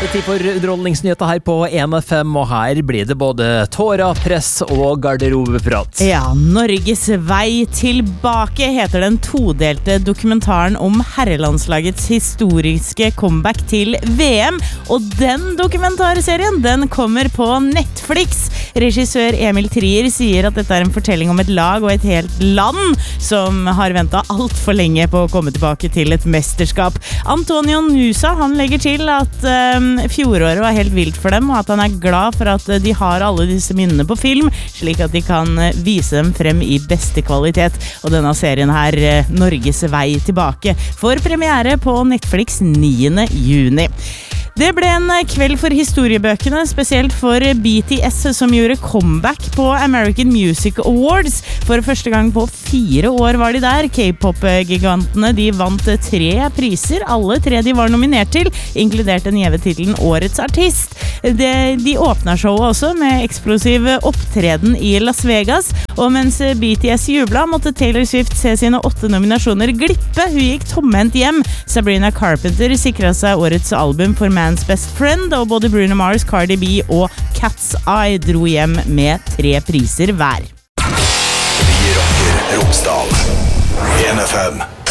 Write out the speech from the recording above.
Det tid for underholdningsnyheter her på 1FM, og her blir det både tårer, press og garderobeprat. Ja, Norges vei tilbake heter den todelte dokumentaren om herrelandslagets historiske comeback til VM, og den dokumentarserien, den kommer på Netflix. Regissør Emil Trier sier at dette er en fortelling om et lag og et helt land som har ventet alt for lenge på å komme tilbake til et mesterskap. Antonio Nusa, han legger til at fjoråret var helt vilt for dem, og at han er glad for at de har alle disse minnene på film, slik at de kan vise dem frem i beste kvalitet. Og denne serien her, Norges vei tilbake, får premiere på Netflix 9. juni. Det ble en kveld for historiebøkene, spesielt for BTS som gjorde comeback på American Music Awards. For første gang på 4 år var de der. K-pop-gigantene, de vant 3 priser, alle 3 de var nominert til, inkludert den gjeve titelen Årets artist. De åpnet showet også med eksplosiv opptreden i Las Vegas, og mens BTS jubla, måtte Taylor Swift se sine 8 nominasjoner glippe. Hun gikk tomhendt hjem. Sabrina Carpenter sikret seg årets album for Man's Best Friend, og både Bruno Mars, Cardi B og Cat's Eye dro hjem med 3 priser hver. Vi rocker Romsdal 1FM.